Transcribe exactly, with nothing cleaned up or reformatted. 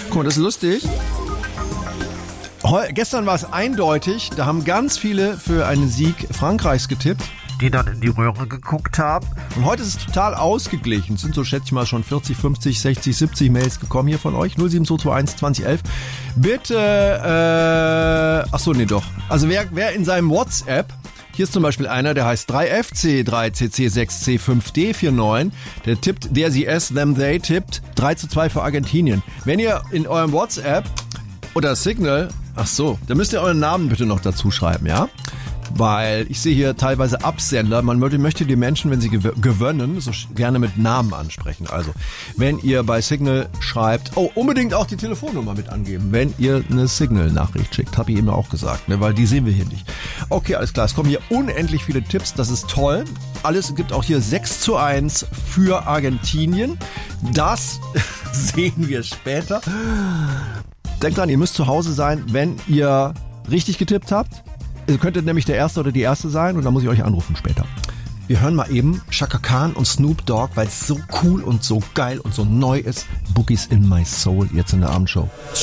Guck mal, das ist lustig. Heu, gestern war es eindeutig, da haben ganz viele für einen Sieg Frankreichs getippt, die dann in die Röhre geguckt haben. Und heute ist es total ausgeglichen. Es sind so, schätze ich mal, schon vierzig, fünfzig, sechzig, siebzig Mails gekommen hier von euch. null sieben zwei zwei eins zwanzig elf. Bitte, äh, ach so, nee, doch. Also wer, wer in seinem WhatsApp, hier ist zum Beispiel einer, der heißt drei F C, drei C C, sechs C, fünf D, vier neun. Der tippt, der, sie, es, them, they tippt drei zu zwei für Argentinien. Wenn ihr in eurem WhatsApp oder Signal, ach so, dann müsst ihr euren Namen bitte noch dazu schreiben, ja? Weil ich sehe hier teilweise Absender. Man möchte die Menschen, wenn sie gew- gewöhnen, so gerne mit Namen ansprechen. Also, wenn ihr bei Signal schreibt, oh, unbedingt auch die Telefonnummer mit angeben, wenn ihr eine Signal-Nachricht schickt. Habe ich eben auch gesagt, ne? Weil die sehen wir hier nicht. Okay, alles klar. Es kommen hier unendlich viele Tipps. Das ist toll. Alles gibt auch hier sechs zu eins für Argentinien. Das sehen wir später. Denkt dran, ihr müsst zu Hause sein, wenn ihr richtig getippt habt. Ihr könntet nämlich der Erste oder die Erste sein und dann muss ich euch anrufen später. Wir hören mal eben Chaka Khan und Snoop Dogg, weil es so cool und so geil und so neu ist. Boogies in my soul, jetzt in der Abendshow.